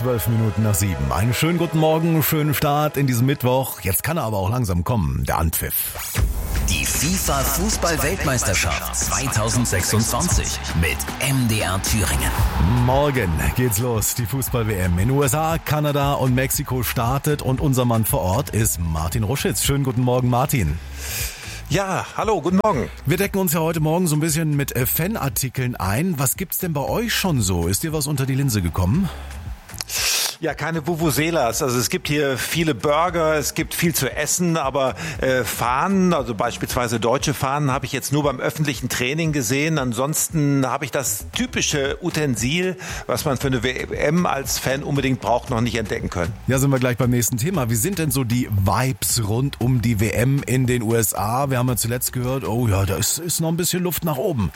7:12. Einen schönen guten Morgen, schönen Start in diesem Mittwoch. Jetzt kann er aber auch langsam kommen, der Anpfiff. Die FIFA-Fußball-Weltmeisterschaft 2026 mit MDR Thüringen. Morgen geht's los. Die Fußball-WM in USA, Kanada und Mexiko startet und unser Mann vor Ort ist Martin Ruschitz. Schönen guten Morgen, Martin. Ja, hallo, guten Morgen. Wir decken uns ja heute Morgen so ein bisschen mit Fanartikeln ein. Was gibt's denn bei euch schon so? Ist dir was unter die Linse gekommen? Ja, keine Vuvuzelas. Also es gibt hier viele Burger, es gibt viel zu essen, aber Fahnen, also beispielsweise deutsche Fahnen, habe ich jetzt nur beim öffentlichen Training gesehen. Ansonsten habe ich das typische Utensil, was man für eine WM als Fan unbedingt braucht, noch nicht entdecken können. Ja, sind wir gleich beim nächsten Thema. Wie sind denn so die Vibes rund um die WM in den USA? Wir haben ja zuletzt gehört, oh ja, da ist noch ein bisschen Luft nach oben.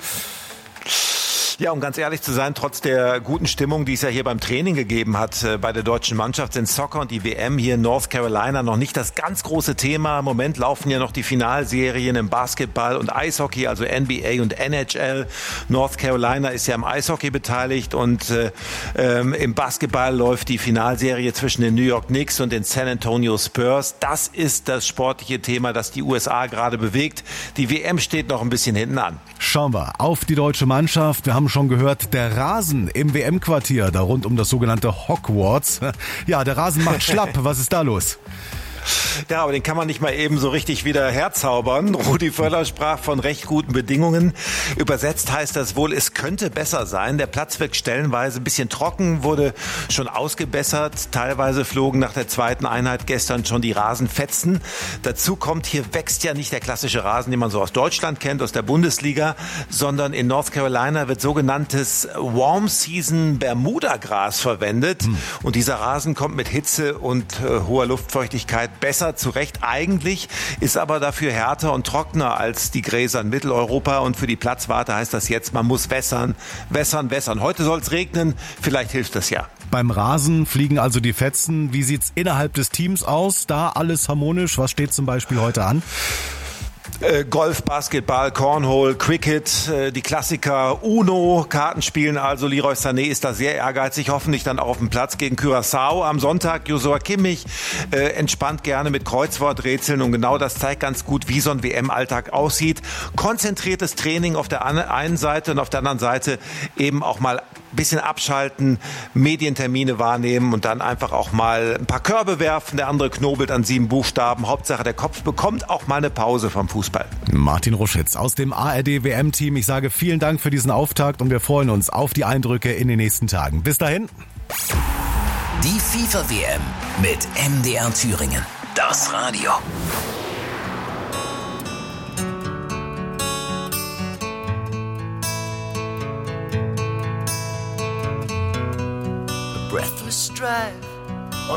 Ja, um ganz ehrlich zu sein, trotz der guten Stimmung, die es ja hier beim Training gegeben hat bei der deutschen Mannschaft, sind Soccer und die WM hier in North Carolina noch nicht das ganz große Thema. Im Moment laufen ja noch die Finalserien im Basketball und Eishockey, also NBA und NHL. North Carolina ist ja im Eishockey beteiligt und im Basketball läuft die Finalserie zwischen den New York Knicks und den San Antonio Spurs. Das ist das sportliche Thema, das die USA gerade bewegt. Die WM steht noch ein bisschen hinten an. Schauen wir auf die deutsche Mannschaft. Wir haben schon gehört, der Rasen im WM-Quartier, da rund um das sogenannte Hogwarts. Ja, der Rasen macht schlapp. Was ist da los? Ja, aber den kann man nicht mal eben so richtig wieder herzaubern. Rudi Völler sprach von recht guten Bedingungen. Übersetzt heißt das wohl, es könnte besser sein. Der Platz wirkt stellenweise ein bisschen trocken, wurde schon ausgebessert. Teilweise flogen nach der zweiten Einheit gestern schon die Rasenfetzen. Dazu kommt, hier wächst ja nicht der klassische Rasen, den man so aus Deutschland kennt, aus der Bundesliga, sondern in North Carolina wird sogenanntes Warm Season Bermuda-Gras verwendet. Und dieser Rasen kommt mit Hitze und hoher Luftfeuchtigkeit besser zurecht. Eigentlich ist aber dafür härter und trockener als die Gräser in Mitteleuropa. Und für die Platzwarte heißt das jetzt, man muss wässern. Heute soll es regnen, vielleicht hilft das ja. Beim Rasen fliegen also die Fetzen. Wie sieht's innerhalb des Teams aus? Da alles harmonisch? Was steht zum Beispiel heute an? Golf, Basketball, Cornhole, Cricket, die Klassiker, Uno, Kartenspielen. Also Leroy Sané ist da sehr ehrgeizig, hoffentlich dann auch auf dem Platz gegen Curaçao. Am Sonntag Joshua Kimmich entspannt gerne mit Kreuzworträtseln und genau das zeigt ganz gut, wie so ein WM-Alltag aussieht. Konzentriertes Training auf der einen Seite und auf der anderen Seite eben auch mal ein bisschen abschalten, Medientermine wahrnehmen und dann einfach auch mal ein paar Körbe werfen. Der andere knobelt an 7 Buchstaben. Hauptsache, der Kopf bekommt auch mal eine Pause vom Fußball. Martin Ruschitz aus dem ARD-WM-Team. Ich sage vielen Dank für diesen Auftakt und wir freuen uns auf die Eindrücke in den nächsten Tagen. Bis dahin. Die FIFA-WM mit MDR Thüringen. Das Radio. Breathless strife